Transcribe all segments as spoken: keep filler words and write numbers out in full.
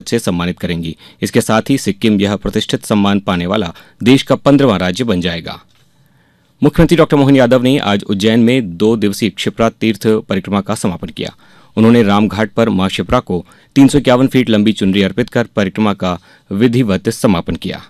से सम्मानित करेंगी। इसके साथ ही सिक्किम यह प्रतिष्ठित सम्मान पाने वाला देश का पंद्रहवां राज्य बन जाएगा। मुख्यमंत्री डॉक्टर मोहन यादव ने आज उज्जैन में दो दिवसीय क्षिप्रा तीर्थ परिक्रमा का समापन किया। उन्होंने रामघाट पर मां क्षिप्रा को तीन सौ इक्यावन फीट लंबी चुनरी अर्पित कर परिक्रमा का विधिवत समापन किया।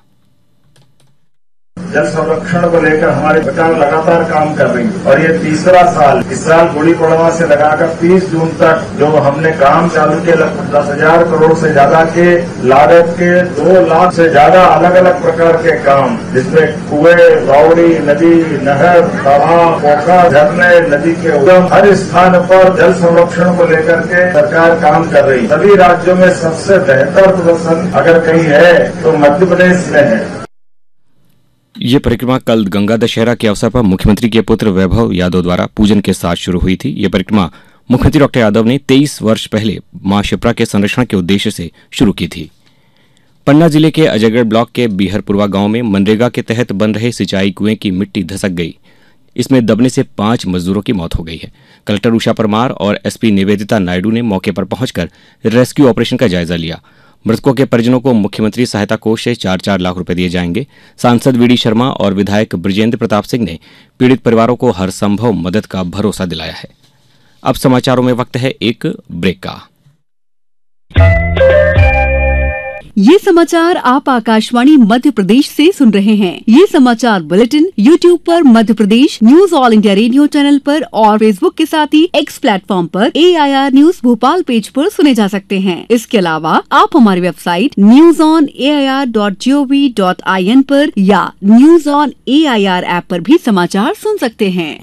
जल संरक्षण को लेकर हमारे सरकार लगातार काम कर रही है और ये तीसरा साल, इस साल गुड़ी पड़वा से लगाकर तीस जून तक जो हमने काम चालू किए, लगभग दस हजार करोड़ से ज्यादा के लागत के दो लाख से ज्यादा अलग अलग प्रकार के काम, जिसमें कुएं, बावड़ी, नदी, नहर, तालाब, पोखर, झरने, नदी के उद्गम, हर स्थान पर जल संरक्षण को लेकर के सरकार काम कर रही है। सभी राज्यों में सबसे बेहतर प्रदर्शन अगर कहीं है तो मध्य प्रदेश में है। ये परिक्रमा कल गंगा दशहरा के अवसर पर मुख्यमंत्री के पुत्र वैभव यादव द्वारा पूजन के साथ शुरू हुई थी। ये परिक्रमा मुख्यमंत्री डॉक्टर यादव ने तेईस वर्ष पहले मां क्षिप्रा के संरक्षण के उद्देश्य से शुरू की थी। पन्ना जिले के अजयगढ़ ब्लॉक के बीहरपुरवा गांव में मनरेगा के तहत बन रहे सिंचाई कुएं की मिट्टी धसक गई। इसमें दबने से पांच मजदूरों की मौत हो गई है। कलेक्टर उषा परमार और एसपी निवेदिता नायडू ने मौके पर पहुंचकर रेस्क्यू ऑपरेशन का जायजा लिया। मृतकों के परिजनों को मुख्यमंत्री सहायता कोष से चार चार लाख रुपए दिए जाएंगे। सांसद वीडी शर्मा और विधायक ब्रजेंद्र प्रताप सिंह ने पीड़ित परिवारों को हर संभव मदद का भरोसा दिलाया है। अब समाचारों में वक्त है एक ब्रेक का। ये समाचार आप आकाशवाणी मध्य प्रदेश से सुन रहे हैं। ये समाचार बुलेटिन यूट्यूब पर Madhya Pradesh news all India radio channel पर और फेसबुक के साथ ही एक्स प्लेटफॉर्म पर ए I R news Bhopal page पर सुने जा सकते हैं। इसके अलावा आप हमारी website news on A I R dot G O V dot I N पर या news on A I R app पर भी समाचार सुन सकते हैं।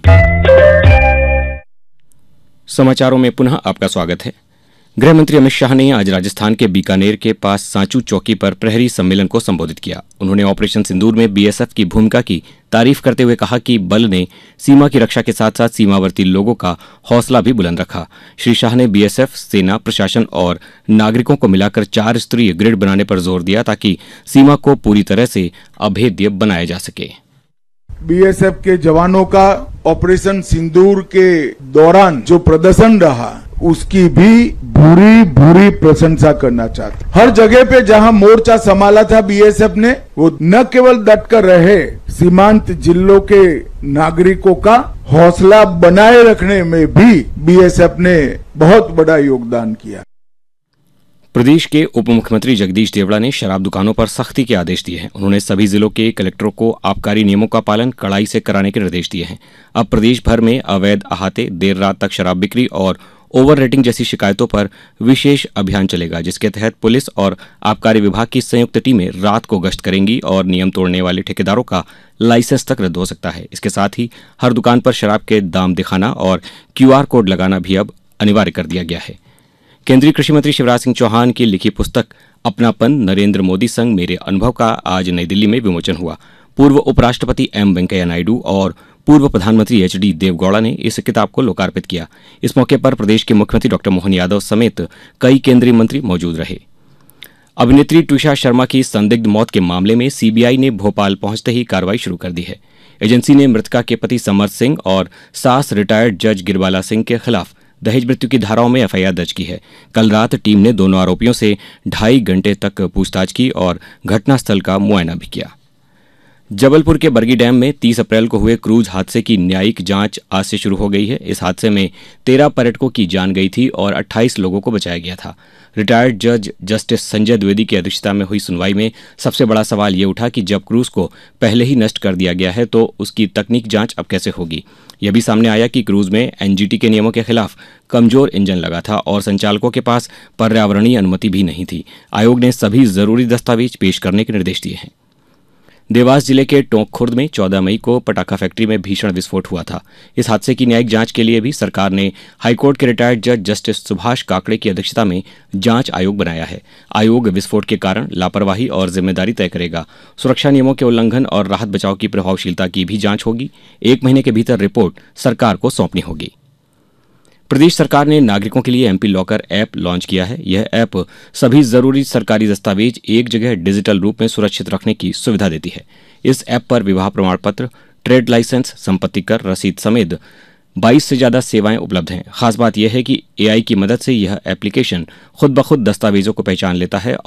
समाचारों में पुनः आपका स्वागत है। गृह मंत्री अमित शाह ने आज राजस्थान के बीकानेर के पास सांचू चौकी पर प्रहरी सम्मेलन को संबोधित किया। उन्होंने ऑपरेशन सिंदूर में बी एस एफ की भूमिका की तारीफ करते हुए कहा कि बल ने सीमा की रक्षा के साथ साथ सीमावर्ती लोगों का हौसला भी बुलंद रखा। श्री शाह ने बी एस एफ, सेना, प्रशासन और नागरिकों को मिलाकर चार स्तरीय ग्रिड बनाने पर जोर दिया ताकि सीमा को पूरी तरह से अभेद्य बनाया जा सके। बी एस एफ के जवानों का ऑपरेशन सिंदूर के दौरान जो प्रदर्शन रहा उसकी भी बुरी बुरी प्रशंसा करना चाहते। हर जगह पे जहां मोर्चा संभाला था बी एस एफ ने, वो न केवल डट कर रहे, सीमांत जिलों के नागरिकों का हौसला बनाए रखने में भी बी एस एफ ने बहुत बड़ा योगदान किया। प्रदेश के उप मुख्यमंत्री जगदीश देवड़ा ने शराब दुकानों पर सख्ती के आदेश दिए हैं। उन्होंने सभी जिलों के कलेक्टरों को आबकारी नियमों का पालन कड़ाई से कराने के निर्देश दिए हैं। अब प्रदेश भर में अवैध अहाते, देर रात तक शराब बिक्री और ओवर रेटिंग जैसी शिकायतों पर विशेष अभियान चलेगा, जिसके तहत पुलिस और आबकारी विभाग की संयुक्त टीमें रात को गश्त करेंगी और नियम तोड़ने वाले ठेकेदारों का लाइसेंस तक रद्द हो सकता है। इसके साथ ही हर दुकान पर शराब के दाम दिखाना और क्यू आर कोड लगाना भी अब अनिवार्य कर दिया गया है। केंद्रीय कृषि मंत्री शिवराज सिंह चौहान की लिखी पुस्तक अपनापन, नरेंद्र मोदी संग मेरे अनुभव का आज नई दिल्ली में विमोचन हुआ। पूर्व उपराष्ट्रपति एम वेंकैया नायडू और पूर्व प्रधानमंत्री एच डी देवगौड़ा ने इस किताब को लोकार्पित किया। इस मौके पर प्रदेश के मुख्यमंत्री डॉक्टर मोहन यादव समेत कई केंद्रीय मंत्री मौजूद रहे। अभिनेत्री ट्विशा शर्मा की संदिग्ध मौत के मामले में सी बी आई ने भोपाल पहुंचते ही कार्रवाई शुरू कर दी है। एजेंसी ने मृतका के पति समर सिंह और सास रिटायर्ड जज गिरबाला सिंह के खिलाफ दहेज मृत्यु की धाराओं में एफ आई आर दर्ज की है। कल रात टीम ने दोनों आरोपियों से ढाई घंटे तक पूछताछ की और घटनास्थल का मुआयना भी किया। जबलपुर के बरगी डैम में तीस अप्रैल को हुए क्रूज हादसे की न्यायिक जांच आज से शुरू हो गई है। इस हादसे में तेरह पर्यटकों की जान गई थी और अट्ठाईस लोगों को बचाया गया था। रिटायर्ड जज जस्टिस संजय द्विवेदी की अध्यक्षता में हुई सुनवाई में सबसे बड़ा सवाल ये उठा कि जब क्रूज को पहले ही नष्ट कर दिया गया है तो उसकी तकनीक जांच अब कैसे होगी। यह भी सामने आया कि क्रूज में एन जी टी के नियमों के खिलाफ कमजोर इंजन लगा था और संचालकों के पास पर्यावरणीय अनुमति भी नहीं थी। आयोग ने सभी जरूरी दस्तावेज पेश करने के निर्देश दिए हैं। देवास जिले के टोंक खुर्द में चौदह मई को पटाखा फैक्ट्री में भीषण विस्फोट हुआ था। इस हादसे की न्यायिक जांच के लिए भी सरकार ने हाईकोर्ट के रिटायर्ड जज जस्टिस सुभाष काकड़े की अध्यक्षता में जांच आयोग बनाया है। आयोग विस्फोट के कारण, लापरवाही और जिम्मेदारी तय करेगा। सुरक्षा नियमों के उल्लंघन और राहत बचाव की प्रभावशीलता की भी जांच होगी। एक महीने के भीतर रिपोर्ट सरकार को सौंपनी होगी। प्रदेश सरकार ने नागरिकों के लिए एमपी लॉकर ऐप लॉन्च किया है। यह ऐप सभी जरूरी सरकारी दस्तावेज एक जगह डिजिटल रूप में सुरक्षित रखने की सुविधा देती है। इस ऐप पर विवाह प्रमाण पत्र, ट्रेड लाइसेंस, संपत्ति कर रसीद समेत बाईस से ज्यादा सेवाएं उपलब्ध हैं। खास बात यह है कि एआई की मदद से यह एप्लीकेशन खुद ब खुद दस्तावेजों को पहचान लेता है